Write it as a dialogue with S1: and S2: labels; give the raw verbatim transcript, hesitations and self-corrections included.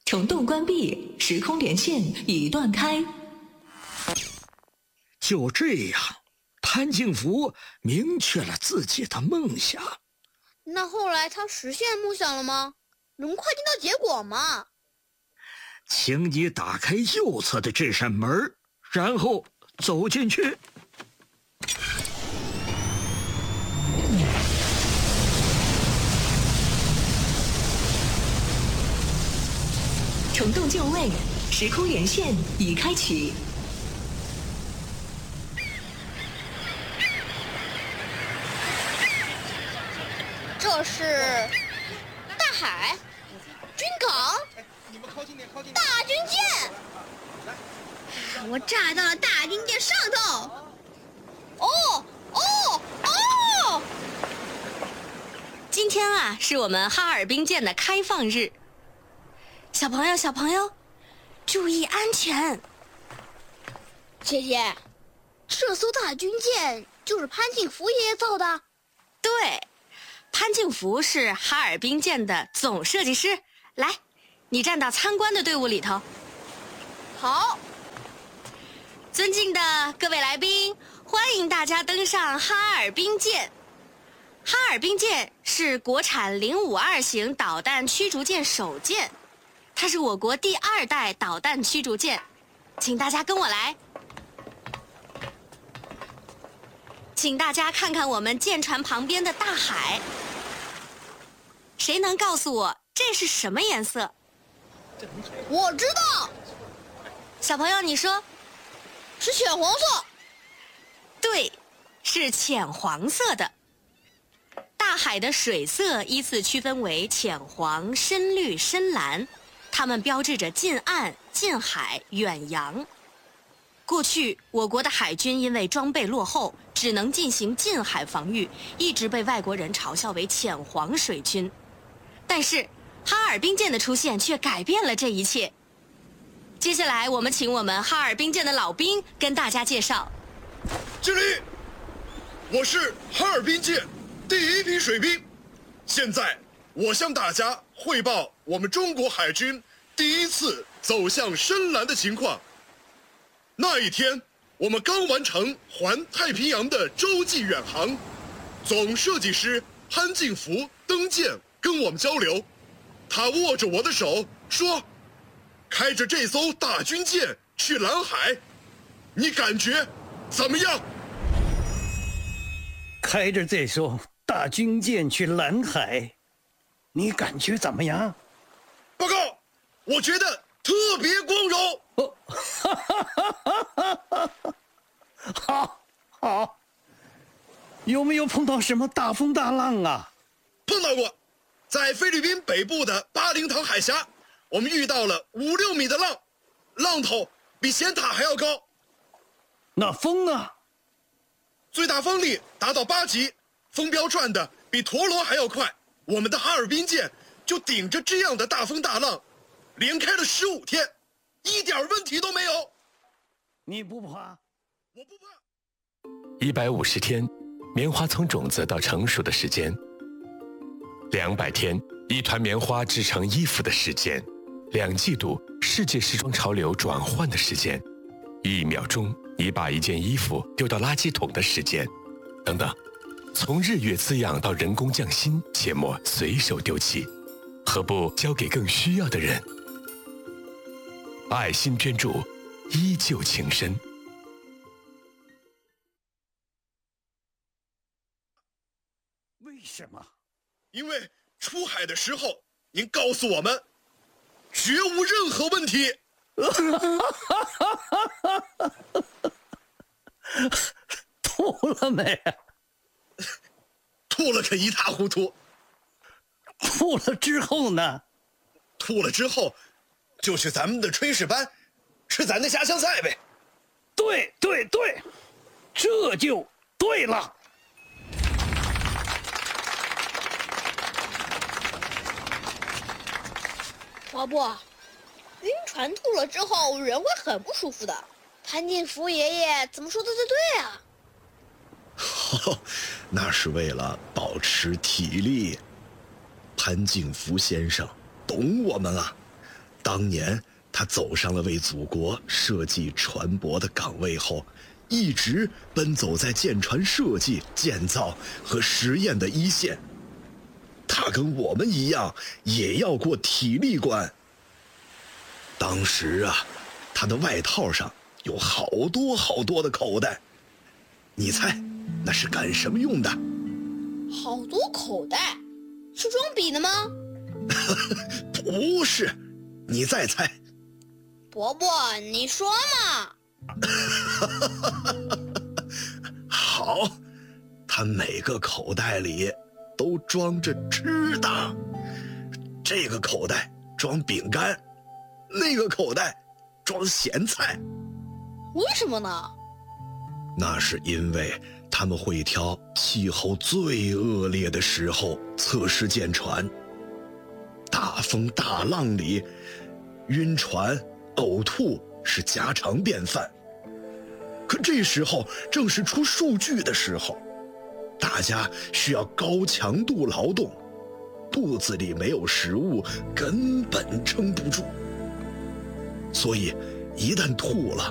S1: 虫洞关闭，时空连线已断开。
S2: 就这样，潘敬福明确了自己的梦想。
S3: 那后来他实现梦想了吗？能快听到结果吗？
S2: 请你打开右侧的这扇门，然后走进去。
S1: 虫洞就位，时空连线已开启。
S3: 这是大海、军港、大军舰。我炸到了大军舰上头。哦哦哦！
S4: 今天啊，是我们哈尔滨舰的开放日。小朋友，小朋友，注意安全！
S3: 姐姐，这艘大军舰就是潘敬福爷爷造的？
S4: 对，潘敬福是哈尔滨舰的总设计师。来，你站到参观的队伍里头。
S3: 好。
S4: 尊敬的各位来宾，欢迎大家登上哈尔滨舰。哈尔滨舰是国产零五二型导弹驱逐舰首舰。它是我国第二代导弹驱逐舰，请大家跟我来。请大家看看我们舰船旁边的大海，谁能告诉我这是什么颜色？
S3: 我知道。
S4: 小朋友，你说？
S3: 是浅黄色。
S4: 对，是浅黄色的。大海的水色依次区分为浅黄、深绿、深蓝。它们标志着近岸、近海、远洋。过去，我国的海军因为装备落后，只能进行近海防御，一直被外国人嘲笑为浅黄水军。但是，哈尔滨舰的出现却改变了这一切。接下来，我们请我们哈尔滨舰的老兵跟大家介绍。
S5: 敬礼！我是哈尔滨舰第一批水兵，现在我向大家汇报我们中国海军第一次走向深蓝的情况。那一天，我们刚完成环太平洋的洲际远航，总设计师潘敬福登舰跟我们交流，他握着我的手说：“开着这艘大军舰去蓝海，你感觉怎么样？”
S2: 开着这艘大军舰去蓝海，你感觉怎么样？
S5: 报告，我觉得特别光荣。
S2: 哦，哈哈哈哈哈哈！好，好。有没有碰到什么大风大浪啊？
S5: 碰到过，在菲律宾北部的巴林塘海峡，我们遇到了五六米的浪，浪头比咸塔还要高。
S2: 那风呢？
S5: 最大风力达到八级，风标转的比陀螺还要快。我们的哈尔滨舰就顶着这样的大风大浪，连开了十五天，一点问题都没有。
S2: 你不怕？
S5: 我不怕。
S6: 一百五十天，棉花从种子到成熟的时间；两百天，一团棉花织成衣服的时间；两季度，世界时装潮流转换的时间；一秒钟，你把一件衣服丢到垃圾桶的时间，等等。从日月滋养到人工匠心，切莫随手丢弃，何不交给更需要的人？爱心捐助，依旧情深。
S2: 为什么？
S5: 因为出海的时候，您告诉我们，绝无任何问题。
S2: 吐了没？
S5: 吐了个一塌糊涂。
S2: 吐了之后呢？
S5: 吐了之后，就去咱们的炊事班，吃咱的家乡菜呗。
S2: 对对对，这就对了。
S3: 华伯，晕船吐了之后，人会很不舒服的。潘敬福爷爷怎么说的都对啊。
S5: 那是为了保持体力。潘敬福先生懂我们了， 当年他走上了为祖国设计船舶的岗位后，一直奔走在舰船设计、建造和实验的一线。他跟我们一样，也要过体力关。当时啊，他的外套上有好多好多的口袋，你猜那是干什么用的？
S3: 好多口袋，是装笔的吗？
S5: 不是，你再猜。
S3: 伯伯，你说嘛。
S5: 好，他每个口袋里都装着吃的。这个口袋装饼干，那个口袋装咸菜。
S3: 为什么呢？
S5: 那是因为他们会挑气候最恶劣的时候测试舰船。大风大浪里，晕船、呕吐是家常便饭。可这时候正是出数据的时候，大家需要高强度劳动，肚子里没有食物根本撑不住。所以一旦吐了，